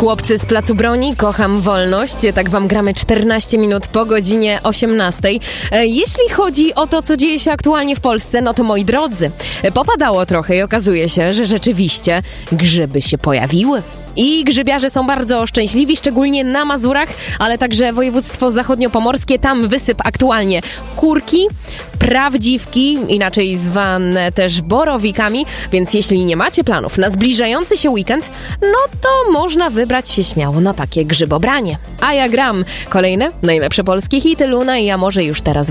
Chłopcy z Placu Broni, kocham wolność. Tak wam gramy 14 minut po godzinie 18. Jeśli chodzi o to, co dzieje się aktualnie w Polsce, no to moi drodzy, popadało trochę i okazuje się, że rzeczywiście grzyby się pojawiły. I grzybiarze są bardzo szczęśliwi, szczególnie na Mazurach, ale także województwo zachodniopomorskie. Tam wysyp aktualnie kurki, prawdziwki, inaczej zwane też borowikami, więc jeśli nie macie planów na zbliżający się weekend, no to można wybrać się śmiało na takie grzybobranie. A ja gram kolejne najlepsze polskie hity Luna i ja może już teraz